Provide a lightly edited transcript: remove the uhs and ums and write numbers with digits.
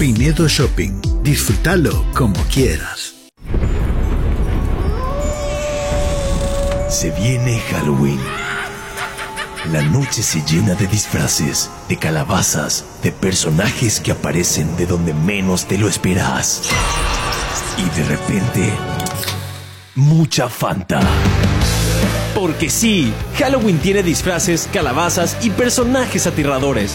Pinedo Shopping. Disfrútalo como quieras. Se viene Halloween. La noche se llena de disfraces, de calabazas, de personajes que aparecen de donde menos te lo esperas. Y de repente, mucha Fanta. Porque sí, Halloween tiene disfraces, calabazas y personajes aterradores.